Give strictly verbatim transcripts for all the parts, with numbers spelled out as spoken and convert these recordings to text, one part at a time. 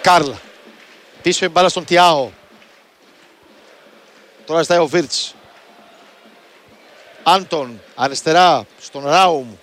Καρλ. Πίσω η μπάλα στον Τιάο. Τώρα ζητάει ο Βίρτς. Άντον. Αριστερά στον Ράουμ.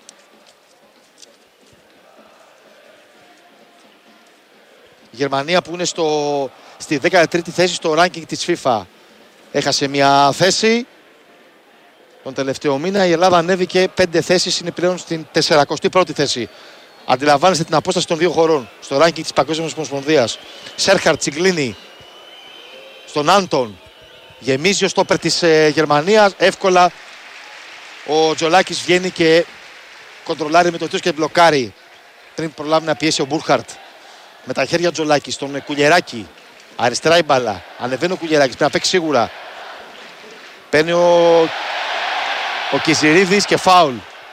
Η Γερμανία που είναι στο, στη δέκατη τρίτη θέση στο ranking της FIFA. Έχασε μια θέση. Τον τελευταίο μήνα η Ελλάδα ανέβηκε πέντε θέσεις, είναι πλέον στην σαράντα πρώτη θέση. Αντιλαμβάνεστε την απόσταση των δύο χωρών στο ranking της Παγκόσμιας Ομοσπονδίας. Σέρχαρτ, Τσιγκλίνι στον Άντον. Γεμίζει ο στόπερ της ε, Γερμανίας. Εύκολα ο Τζολάκης βγαίνει και κοντρολάρει με το τείχος και μπλοκάρει πριν προλάβει να πιέσει ο Μπούρχαρτ. Με τα χέρια Τζολάκη στον Κουλιεράκη. Αριστερά η μπάλα. Ανεβαίνει ο Κουλιεράκης. Πρέπει να παίξει σίγουρα. Παίρνει ο, ο Κιζιρίδης και φάουλ.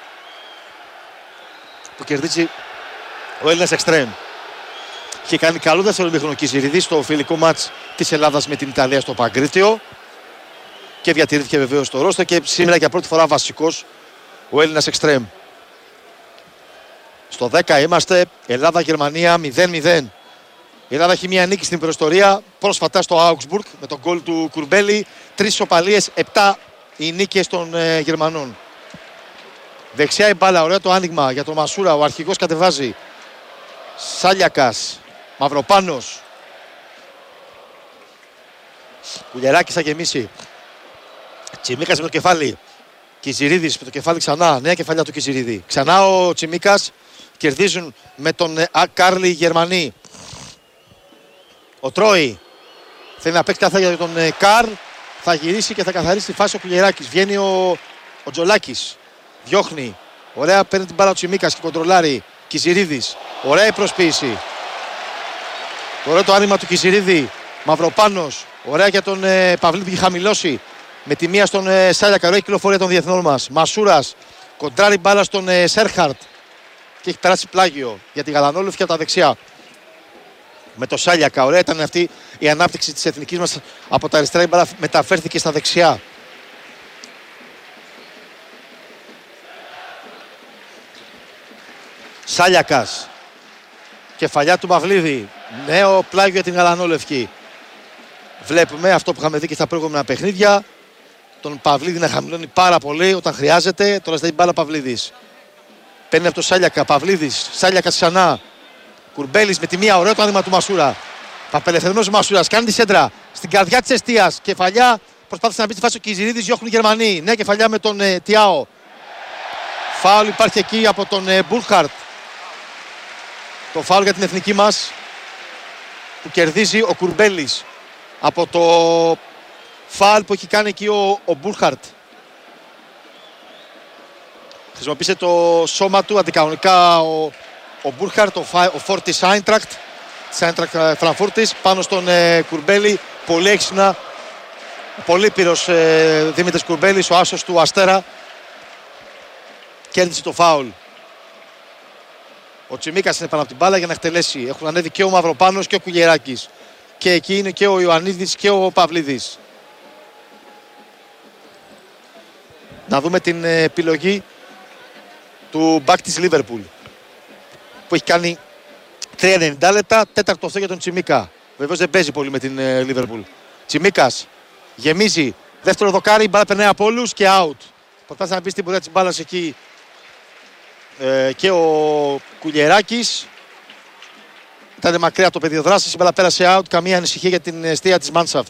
Που κερδίζει ο Έλληνας εξτρέμ. Είχε κάνει καλό δεύτερο ημίχρονο ο Κιζιρίδης στο φιλικό μάτς της Ελλάδας με την Ιταλία στο Παγκρίτιο. Και διατηρήθηκε βεβαίως στο ρόστερ και σήμερα για πρώτη φορά βασικός ο Έλληνας εξτρέμ. Στο δέκα είμαστε, Ελλάδα-Γερμανία μηδέν μηδέν. Η Ελλάδα έχει μία νίκη στην προϊστορία, πρόσφατα στο Augsburg με τον γκολ του Κουρμπέλη. Τρεις ισοπαλίες, επτά οι νίκες των ε, Γερμανών. Δεξιά η μπάλα, ωραίο το άνοιγμα για τον Μασούρα, ο αρχηγός κατεβάζει. Σάλιακας, Μαυροπάνος. Κουλιεράκης θα γεμίσει. Τσιμίκας με το κεφάλι. Κιζιρίδης με το κεφάλι ξανά. Νέα κεφαλιά του Κιζιρίδη. Ξανά ο Τσιμίκας. Κερδίζουν με τον Κάρλ οι Γερμανοί. Ο Τρόι θέλει να παίξει καθαρά για τον Καρλ. Θα γυρίσει και θα καθαρίσει τη φάση ο Κουλιεράκης. Βγαίνει ο, ο Τζολάκης. Διώχνει. Ωραία, παίρνει την μπάλα ο Τσιμίκας και κοντρολάρει. Κιζιρίδης. Ωραία η προσποίηση. Ωραίο το άνοιγμα του Κιζιρίδη. Μαυροπάνος. Ωραία για τον ε, Παυλίδη που έχει χαμηλώσει. Με τη μία στον ε, Σάλιακα. Ωραία κυκλοφορία των διεθνών μας. Μασούρας. Κοντράρει μπάλα στον ε, Σέρχαρτ. Και έχει περάσει πλάγιο για τη Γαλανόλευκη από τα δεξιά. Με το Σάλιακα. Ωραία ήταν αυτή η ανάπτυξη της εθνικής μας από τα αριστερά. Η μπάλα μεταφέρθηκε στα δεξιά. Σάλιακας. Κεφαλιά του Παυλίδη. Νέο πλάγιο για την Γαλανόλευκη. Βλέπουμε αυτό που είχαμε δει και στα προηγούμενα παιχνίδια. Τον Παυλίδη να χαμηλώνει πάρα πολύ όταν χρειάζεται. Τώρα ζητάει μπάλα Παυλίδης. Παίρνει από το Σάλιακα. Παυλίδης. Σάλιακα ξανά. Κουρμπέλης με τη μία. Ωραίο το άνοιγμα του Μασούρα. Παπελευθερινός Μασούρας. Κάνει τη σέντρα στην καρδιά της εστίας. Κεφαλιά. Προσπάθησε να μπει στη φάση ο Κιζιρίδης. Διώχνουν οι Γερμανοί. Νέα κεφαλιά με τον ε, Τιάο. Φάουλ υπάρχει εκεί από τον ε, Μπούρχαρτ. Το φάουλ για την εθνική μας που κερδίζει ο Κουρμπέλης από το φάουλ που έχει κάνει εκεί ο, ο Μπούρχαρτ. Χρησιμοποίησε το σώμα του αντικανονικά ο, ο Μπούρχαρτ, ο, ο φόρ της Άιντρακτ, της Άιντρακτ Φραγκφούρτης, πάνω στον ε, Κουρμπέλη. Πολύ έξυπνα, πολύ πύρος ε, Δημήτρης Κουρμπέλης, ο άσος του Αστέρα. Κέρδισε το φάουλ. Ο Τσιμίκας είναι πάνω από την μπάλα για να εκτελέσει. Έχουν ανέβει και ο Μαυροπάνος και ο Κουλιεράκης. Και εκεί είναι και ο Ιωαννίδης και ο Παυλίδης. Να δούμε την επιλογή του μπακ της Λίβερπουλ που έχει κάνει τρία ενενήντα λεπτά, τέταρτο αυτό για τον Τσιμίκα. Βεβαίως δεν παίζει πολύ με την Λίβερπουλ. Τσιμίκας γεμίζει, δεύτερο δοκάρι, μπάλα περνάει από όλους και out. Προσπάθησε να μπει στην πορεία της μπάλας εκεί ε, και ο Κουλιεράκης. Ήταν μακριά το πεδίο δράσης, η μπάλα πέρασε out, καμία ανησυχία για την αιστεία της Mannschaft.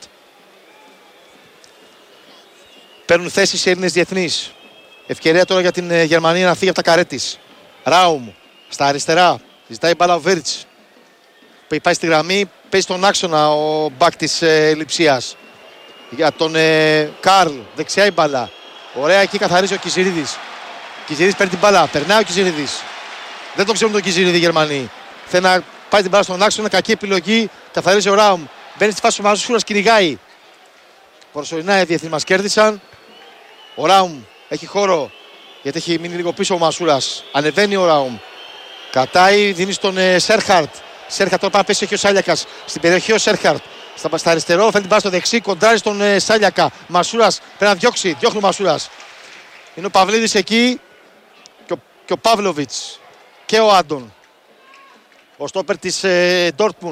Παίρνουν θέσεις οι Έλληνες διεθνείς. Ευκαιρία τώρα για την Γερμανία να φύγει από τα καρέ της. Ράουμ στα αριστερά. Ζητάει μπάλα ο Βίρτς. Πάει στη γραμμή, παίζει στον άξονα ο μπακ της ε, Λειψίας. Για τον ε, Καρλ, δεξιά η μπάλα. Ωραία, εκεί καθαρίζει ο Κιζιρίδης. Κιζιρίδης παίρνει την μπάλα, περνάει ο Κιζιρίδης. Δεν τον ξέρουν τον Κιζιρίδη οι Γερμανοί. Θέλει να πάει την μπάλα στον άξονα, κακή επιλογή. Καθαρίζει ο Ράουμ. Μπαίνει στη φάση του Μασούρας, κυνηγάει. Προσωρινά οι διεθνείς μας κέρδισαν. Ο Ράουμ έχει χώρο γιατί έχει μείνει λίγο πίσω ο Μασούρας. Ανεβαίνει ο Ράουμ. Κατάει, δίνει στον ε, Σέρχαρτ. Σέρχαρτ τώρα πάει να πέσει, έχει ο Σάλιακας. Στην περιοχή ο Σέρχαρτ. Στα, στα αριστερό, φέρνει την μπάλα στο δεξί, κοντράρει στον ε, Σάλιακα. Μασούρας πρέπει να διώξει, διώχνει ο Μασούρας. Είναι ο Παυλίδης εκεί και ο, και ο Παύλοβιτς και ο Άντων. Ο στόπερ της ε, Ντόρτμουντ.